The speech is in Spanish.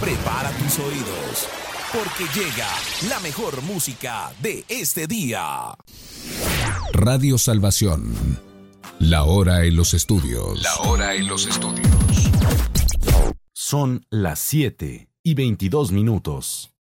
Prepara tus oídos, porque llega la mejor música de este día. Radio Salvación. La hora en los estudios. La hora en los estudios. Son las 7:22.